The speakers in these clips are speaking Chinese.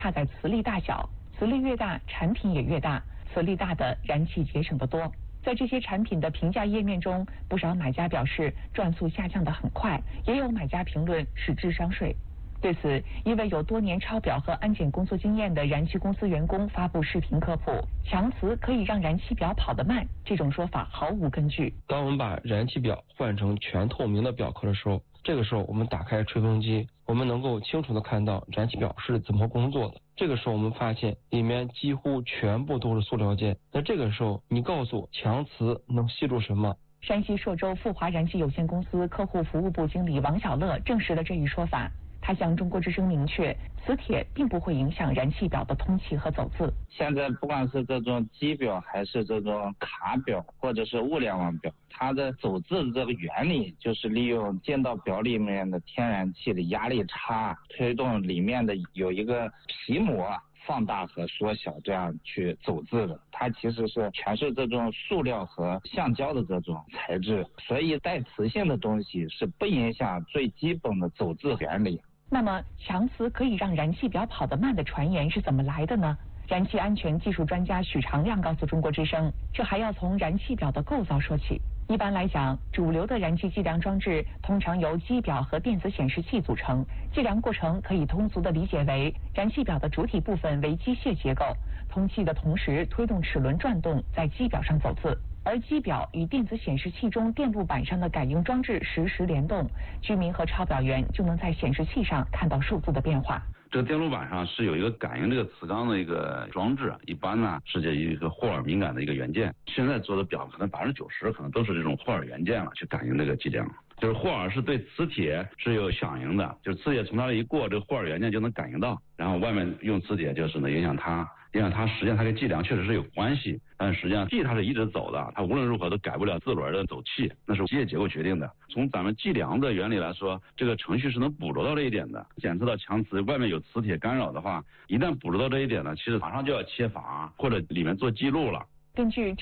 差在磁力大小，磁力越大，产品也越大，磁力大的燃气节省得多。在这些产品的评价页面中，不少买家表示转速下降得很快，也有买家评论是智商税。对此，一位有多年抄表和安检工作经验的燃气公司员工发布视频科普，强磁可以让燃气表跑得慢，这种说法毫无根据。 当我们把燃气表换成全透明的表壳的时候，这个时候我们打开吹风机，我们能够清楚地看到燃气表是怎么工作的。这个时候我们发现里面几乎全部都是塑料件。那这个时候你告诉我强磁能吸住什么？ 山西朔州富华燃气有限公司客户服务部经理王小乐证实了这一说法。他向中国之声明确，磁铁并不会影响燃气表的通气和走字。 现在不管是这种机表还是这种卡表或者是物联网表，它的走字的这个原理就是利用进到表里面的天然气的压力差，推动里面的有一个皮膜放大和缩小，这样去走字的。它其实是全是这种塑料和橡胶的这种材质，所以带磁性的东西是不影响最基本的走字原理。 那么强磁可以让燃气表跑得慢的传言是怎么来的呢？燃气安全技术专家许长亮告诉中国之声，这还要从燃气表的构造说起。一般来讲，主流的燃气计量装置通常由机表和电子显示器组成，计量过程可以通俗地理解为，燃气表的主体部分为机械结构，通气的同时推动齿轮转动，在机表上走字。而机表与电子显示器中电路板上的感应装置实时联动，居民和抄表员就能在显示器上看到数字的变化。 这个电路板上是有一个感应这个磁钢的一个装置，一般呢是这一个霍尔敏感的一个元件。现在做的表可能90%可能都是这种霍尔元件了，去感应这个计量。就是霍尔是对磁铁是有响应的，就是磁铁从那里一过，这个霍尔元件就能感应到，然后外面用磁铁就是能影响它，实际上它跟计量确实是有关系，但实际上气它是一直走的，它无论如何都改不了自轮的走气，那是机械结构决定的。从咱们计量的原理来说，这个程序是能捕捉到这一点的。检测到强磁外面有磁铁干扰的话，一旦捕捉到这一点呢，其实马上就要切阀或者里面做记录了。 根据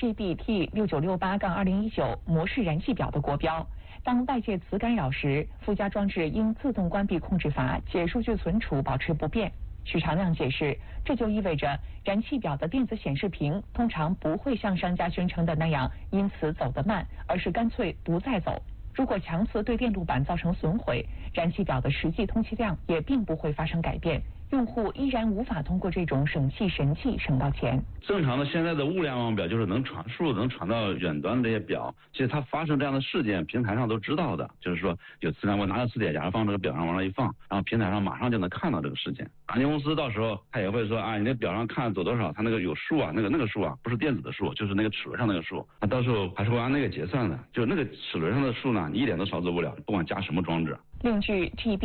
GBT6968-2019模式燃气表的国标，当外界磁干扰时，附加装置应自动关闭控制阀，且数据存储保持不变。许长亮解释，这就意味着燃气表的电子显示屏通常不会像商家宣称的那样因此走得慢，而是干脆不再走。如果强磁对电路板造成损毁，燃气表的实际通气量也并不会发生改变，用户依然无法通过这种省气神器省到钱。 正常的现在的物联网表就是能传输能传到远端的这些表，其实它发生这样的事件，平台上都知道的，就是说有磁感，我拿着磁铁夹放这个表上往那一放，然后平台上马上就能看到这个事件。安监公司到时候他也会说啊，你那表上看走多少，它那个有数啊，那个数啊，不是电子的数，就是那个齿轮上那个数，它到时候还是会按那个结算的，就那个齿轮上的数呢，你一点都少走不了，不管加什么装置。 另据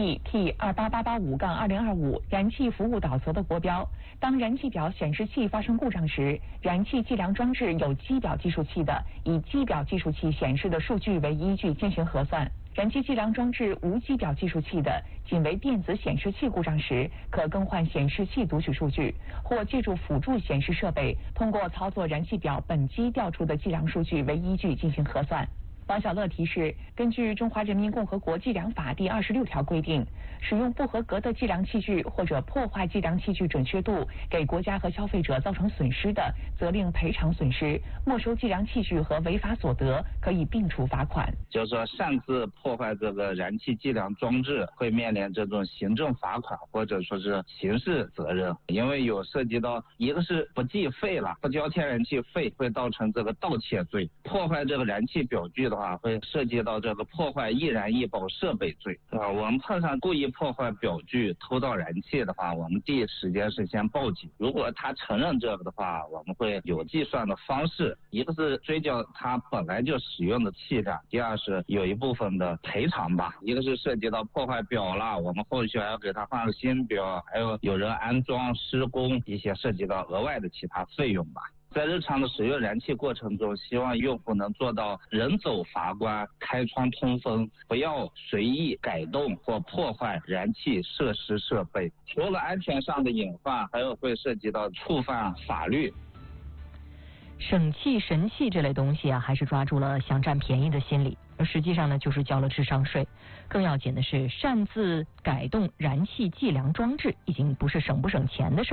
GBT28885-2025 燃气服务导则的国标，当燃气表显示器发生故障时，燃气计量装置有机表计数器的，以机表计数器显示的数据为依据进行核算；燃气计量装置无机表计数器的，仅为电子显示器故障时，可更换显示器读取数据，或借助辅助显示设备，通过操作燃气表本机调出的计量数据为依据进行核算。王小乐提示，根据《中华人民共和国计量法》第26条规定，使用不合格的计量器具或者破坏计量器具准确度，给国家和消费者造成损失的，责令赔偿损失，没收计量器具和违法所得，可以并处罚款。 就是说，擅自破坏这个燃气计量装置，会面临这种行政罚款或者说是刑事责任，因为有涉及到一个是不计费了，不交天然气费，会造成这个盗窃罪；破坏这个燃气表具的话，会涉及到这个破坏易燃易爆设备罪。我们碰上故意破坏表具、偷盗燃气的话，我们第一时间是先报警。如果他承认这个的话，我们会有计算的方式，一个是追究他本来就使用的气量，第二是有一部分的赔偿吧。一个是涉及到破坏表了，我们后续还要给他换个新表，还有人安装、施工一些涉及到额外的其他费用吧。在日常的使用燃气过程中，希望用户能做到人走阀关、开窗通风，不要随意改动或破坏燃气设施设备。除了安全上的隐患，还有会涉及到触犯法律。 省气神器这类东西啊，还是抓住了想占便宜的心理，而实际上呢，就是交了智商税。更要紧的是，擅自改动燃气计量装置，已经不是省不省钱的事儿。